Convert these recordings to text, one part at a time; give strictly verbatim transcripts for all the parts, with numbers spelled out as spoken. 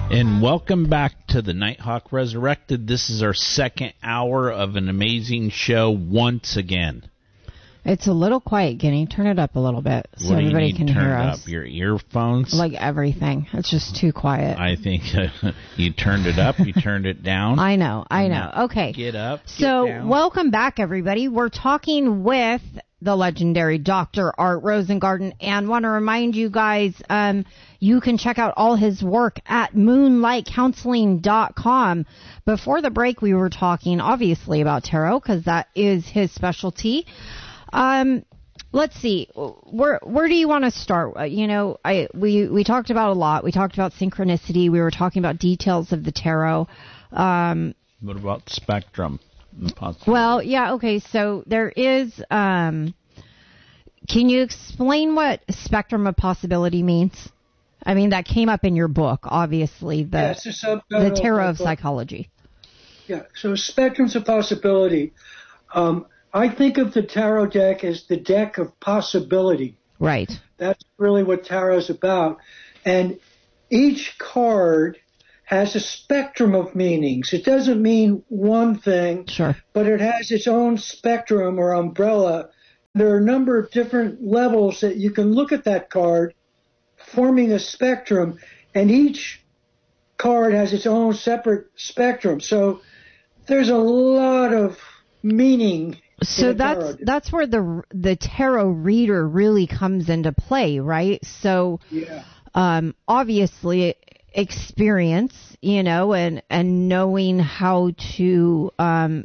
And welcome back to the Nighthawk Resurrected. This is our second hour of an amazing show once again. It's a little quiet, Guinea. Turn it up a little bit so what do you everybody need can turned hear up? us. Your earphones? Like everything. It's just too quiet. I think uh, you turned it up, you turned it down. I know, I know. Okay. Get up, get So, down. welcome back, everybody. We're talking with the legendary Doctor Art Rosengarten, and want to remind you guys, um, you can check out all his work at moonlight counseling dot com. Before the break, we were talking, obviously, about tarot, because that is his specialty. Um, let's see, where where do you want to start? Uh, you know, I we, we talked about a lot. We talked about synchronicity. We were talking about details of the tarot. Um, what about spectrum? Well, yeah, okay, so there is, um, can you explain what spectrum of possibility means? I mean, that came up in your book, obviously, the, yeah, it's a the Tarot of book. Psychology. Yeah, so spectrums of possibility. Um, I think of the tarot deck as the deck of possibility. Right. That's really what tarot is about. And each card has a spectrum of meanings. It doesn't mean one thing, sure, but it has its own spectrum or umbrella. There are a number of different levels that you can look at that card, forming a spectrum, and each card has its own separate spectrum. So there's a lot of meaning. So that's that's where the the tarot reader really comes into play, right? So yeah. um, obviously experience, you know, and and knowing how to um,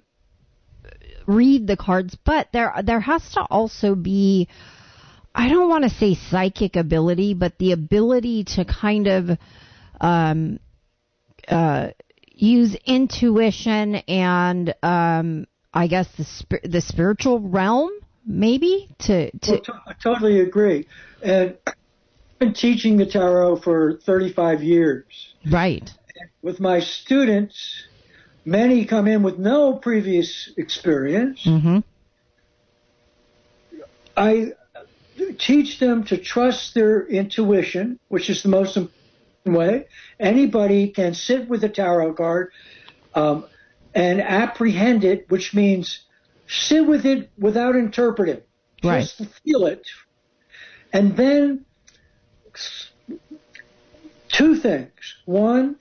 read the cards, but there there has to also be, I don't want to say psychic ability, but the ability to kind of um, uh, use intuition and um, I guess the sp- the spiritual realm, maybe to. to well, t- I totally agree, and I've been teaching the tarot for thirty-five years. Right. With my students, many come in with no previous experience. Mm-hmm. I teach them to trust their intuition, which is the most important way. Anybody can sit with a tarot card um, and apprehend it, which means sit with it without interpreting. Just right. feel it. And then two things. One,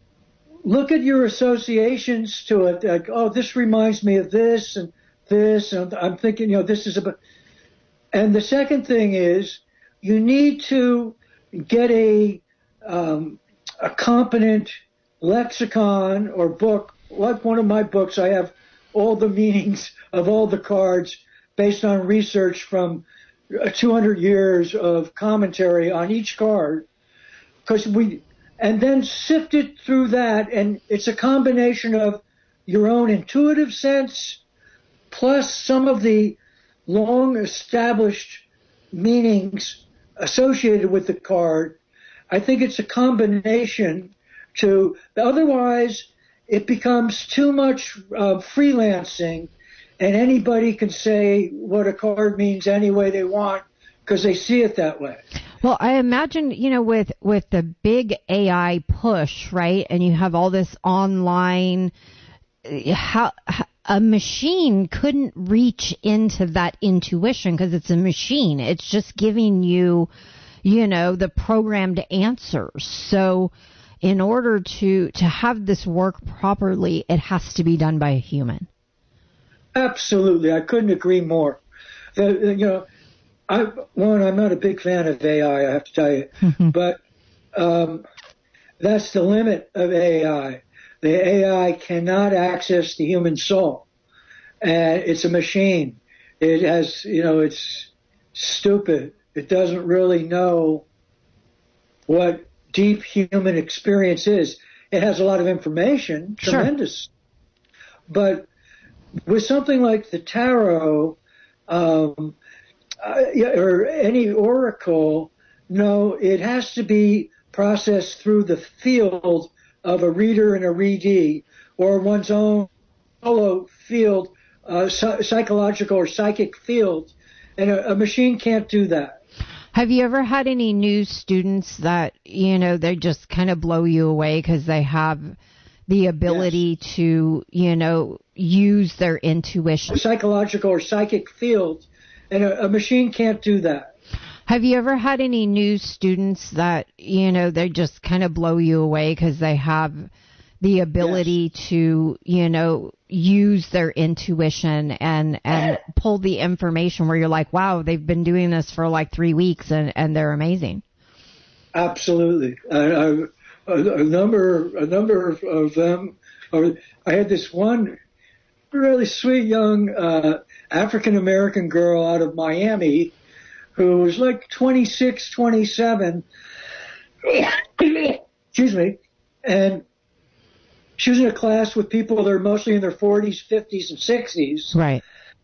look at your associations to it. Like, oh, this reminds me of this and this, and I'm thinking, you know, this is about. And the second thing is, you need to get a um, a competent lexicon or book. Like one of my books, I have all the meanings of all the cards based on research from two hundred years of commentary on each card. Because we, and then sift it through that, and it's a combination of your own intuitive sense plus some of the long established meanings associated with the card. I think it's a combination to, otherwise it becomes too much uh, freelancing, and anybody can say what a card means any way they want because they see it that way. Well, I imagine, you know, with, with the big A I push, right, and you have all this online, how, a machine couldn't reach into that intuition because it's a machine. It's just giving you, you know, the programmed answers. So in order to, to have this work properly, it has to be done by a human. Absolutely. I couldn't agree more. The, you know, I, one, I'm not a big fan of A I, I have to tell you, but um, that's the limit of A I. The A I cannot access the human soul, and it's a machine. It has, you know, it's stupid. It doesn't really know what deep human experience is. It has a lot of information, tremendous, sure. But with something like the tarot, um, Uh, or any oracle, no, it has to be processed through the field of a reader and a readee, or one's own solo field, uh, psychological or psychic field, and a, a machine can't do that. Have you ever had any new students that, you know, they just kind of blow you away because they have the ability yes. to, you know, use their intuition? Psychological or psychic field, and a, a machine can't do that. Have you ever had any new students that, you know, they just kind of blow you away because they have the ability yes. to, you know, use their intuition and, and pull the information where you're like, wow, they've been doing this for like three weeks and, and they're amazing? Absolutely. I, I, a, a number, a number of, of them. Are, I had this one really sweet young uh, African-American girl out of Miami who was like twenty-six, twenty-seven. Excuse me. And she was in a class with people that are mostly in their forties, fifties, and sixties. Right.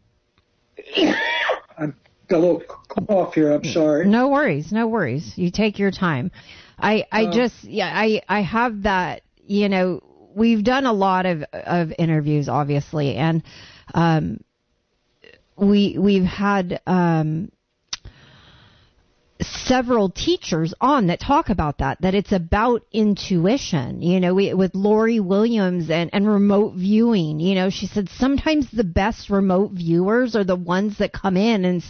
I've got a little cough here. I'm sorry. No worries. No worries. You take your time. I, I um, just, yeah, I, I have that, you know, we've done a lot of, of interviews, obviously, and, um, we, we've had, um, several teachers on that talk about that, that it's about intuition. You know, we, with Lori Williams and, and remote viewing, you know, she said sometimes the best remote viewers are the ones that come in and